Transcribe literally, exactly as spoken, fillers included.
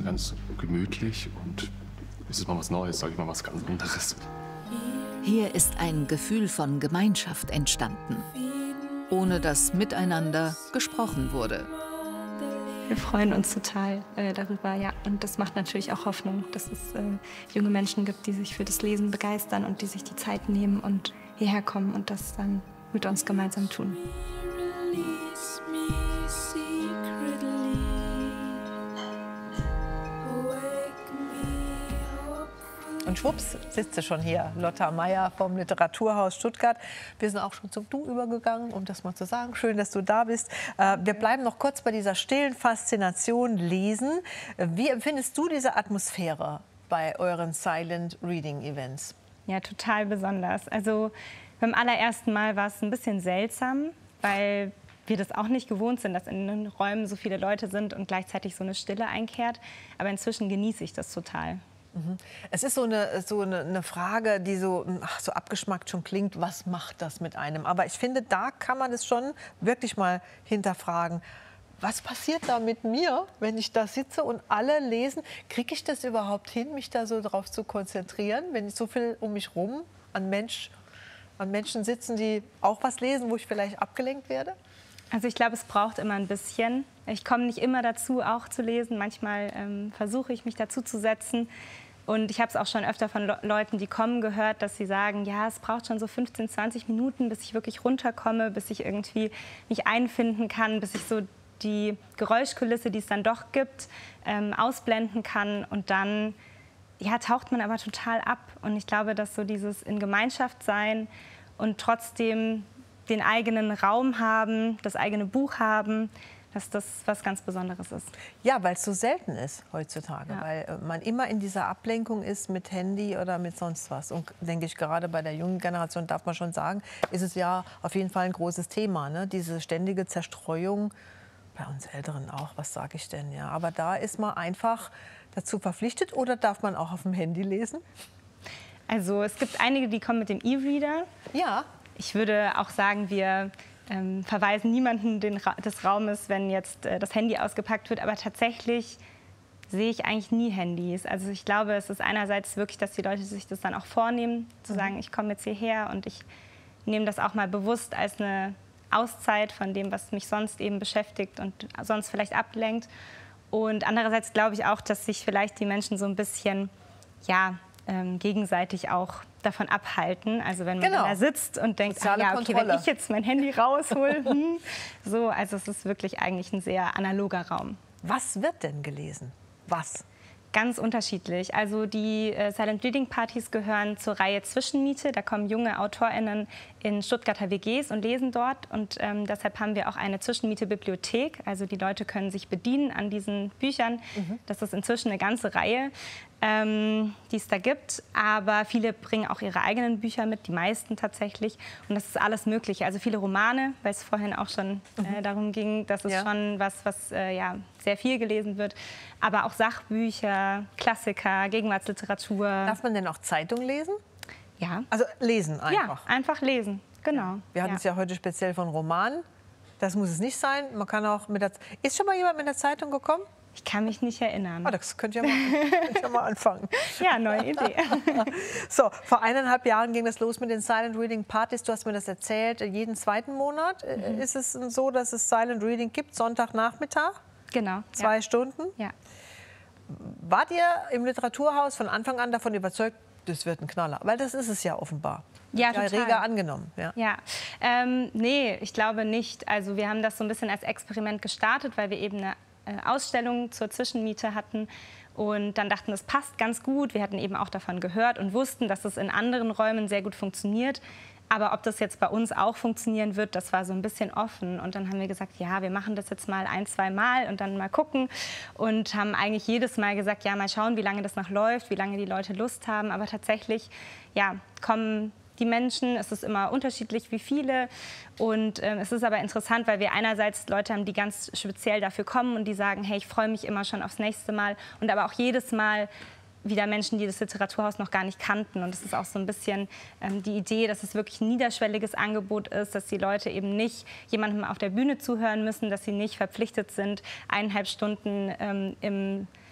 ganz gemütlich und es ist mal was Neues, sage ich mal, was ganz anderes. Hier ist ein Gefühl von Gemeinschaft entstanden, ohne dass miteinander gesprochen wurde. Wir freuen uns total äh, darüber, ja. Und das macht natürlich auch Hoffnung, dass es äh, junge Menschen gibt, die sich für das Lesen begeistern und die sich die Zeit nehmen und hierher kommen und das dann mit uns gemeinsam tun. Und schwupps sitzt sie schon hier, Lotta Meier vom Literaturhaus Stuttgart. Wir sind auch schon zum Du übergegangen, um das mal zu sagen. Schön, dass du da bist. Äh, wir bleiben noch kurz bei dieser stillen Faszination Lesen. Wie empfindest du diese Atmosphäre bei euren Silent Reading Events? Ja, total besonders. Also beim allerersten Mal war es ein bisschen seltsam, weil wir das auch nicht gewohnt sind, dass in den Räumen so viele Leute sind und gleichzeitig so eine Stille einkehrt. Aber inzwischen genieße ich das total. Es ist so eine, so eine, eine Frage, die so, ach, so abgeschmackt schon klingt, was macht das mit einem? Aber ich finde, da kann man es schon wirklich mal hinterfragen. Was passiert da mit mir, wenn ich da sitze und alle lesen? Kriege ich das überhaupt hin, mich da so drauf zu konzentrieren, wenn ich so viel um mich rum an, Mensch, an Menschen sitzen, die auch was lesen, wo ich vielleicht abgelenkt werde? Also ich glaube, es braucht immer ein bisschen. Ich komme nicht immer dazu, auch zu lesen. Manchmal ähm, versuche ich, mich dazu zu setzen. Und ich habe es auch schon öfter von Le Leuten, die kommen, gehört, dass sie sagen, ja, es braucht schon so fünfzehn, zwanzig Minuten, bis ich wirklich runterkomme, bis ich irgendwie mich einfinden kann, bis ich so die Geräuschkulisse, die es dann doch gibt, ähm, ausblenden kann. Und dann ja, taucht man aber total ab. Und ich glaube, dass so dieses in Gemeinschaft sein und trotzdem den eigenen Raum haben, das eigene Buch haben, dass das was ganz Besonderes ist. Ja, weil es so selten ist heutzutage, Ja. weil man immer in dieser Ablenkung ist mit Handy oder mit sonst was. Und denke ich, gerade bei der jungen Generation, darf man schon sagen, ist es ja auf jeden Fall ein großes Thema, ne? Diese ständige Zerstreuung, bei uns Älteren auch, was sage ich denn, ja. Aber da ist man einfach dazu verpflichtet, oder darf man auch auf dem Handy lesen? Also es gibt einige, die kommen mit dem E-Reader. Ja. Ich würde auch sagen, wir ähm, verweisen niemanden den Ra des Raumes, wenn jetzt äh, das Handy ausgepackt wird. Aber tatsächlich sehe ich eigentlich nie Handys. Also ich glaube, es ist einerseits wirklich, dass die Leute sich das dann auch vornehmen, zu sagen, ich komme jetzt hierher und ich nehme das auch mal bewusst als eine Auszeit von dem, was mich sonst eben beschäftigt und sonst vielleicht ablenkt. Und andererseits glaube ich auch, dass sich vielleicht die Menschen so ein bisschen, ja, ähm, gegenseitig auch davon abhalten. Also wenn man Genau. da sitzt und denkt, ah, ja, okay, wenn ich jetzt mein Handy raushole, hm, so, also es ist wirklich eigentlich ein sehr analoger Raum. Was wird denn gelesen? Was? Ganz unterschiedlich. Also die äh, Silent Reading Partys gehören zur Reihe Zwischenmiete. Da kommen junge AutorInnen in Stuttgarter W Gs und lesen dort. Und ähm, deshalb haben wir auch eine Zwischenmiete-Bibliothek. Also die Leute können sich bedienen an diesen Büchern. Mhm. Das ist inzwischen eine ganze Reihe, ähm, die es da gibt. Aber viele bringen auch ihre eigenen Bücher mit, die meisten tatsächlich. Und das ist alles Mögliche. Also viele Romane, weil es vorhin auch schon äh, darum ging. Das ist ja schon was, was äh, ja, sehr viel gelesen wird. Aber auch Sachbücher, Klassiker, Gegenwartsliteratur. Darf man denn auch Zeitung lesen? Ja. Also lesen einfach? Ja, einfach lesen, genau. Ja. Wir hatten ja. es ja heute speziell von Romanen. Das muss es nicht sein. Man kann auch mit der... Ist schon mal jemand mit der Zeitung gekommen? Ich kann mich nicht erinnern. Oh, das könnt ihr mal, könnt ihr mal anfangen. Ja, neue Idee. So, vor eineinhalb Jahren ging das los mit den Silent Reading Partys. Du hast mir das erzählt. Jeden zweiten Monat mhm. ist es so, dass es Silent Reading gibt, Sonntagnachmittag? Genau. Zwei ja. Stunden? Ja. Wart ihr im Literaturhaus von Anfang an davon überzeugt, das wird ein Knaller? Weil das ist es ja offenbar. Ja, total. Reger angenommen. Ja, ja. Ähm, nee, ich glaube nicht. Also wir haben das so ein bisschen als Experiment gestartet, weil wir eben eine äh, Ausstellung zur Zwischenmiete hatten. Und dann dachten, das passt ganz gut. Wir hatten eben auch davon gehört und wussten, dass es in anderen Räumen sehr gut funktioniert. Aber ob das jetzt bei uns auch funktionieren wird, das war so ein bisschen offen. Und dann haben wir gesagt, ja, wir machen das jetzt mal ein, zwei Mal und dann mal gucken. Und haben eigentlich jedes Mal gesagt, ja, mal schauen, wie lange das noch läuft, wie lange die Leute Lust haben. Aber tatsächlich, ja, kommen die Menschen, es ist immer unterschiedlich, wie viele. Und äh, es ist aber interessant, weil wir einerseits Leute haben, die ganz speziell dafür kommen und die sagen, hey, ich freue mich immer schon aufs nächste Mal. Und aber auch jedes Mal wieder Menschen, die das Literaturhaus noch gar nicht kannten. Und es ist auch so ein bisschen ähm, die Idee, dass es wirklich ein niederschwelliges Angebot ist, dass die Leute eben nicht jemandem auf der Bühne zuhören müssen, dass sie nicht verpflichtet sind, eineinhalb Stunden ähm, im